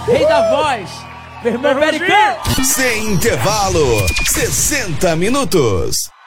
Rei da voz. Meu irmão americano. Sem intervalo, 60 minutos.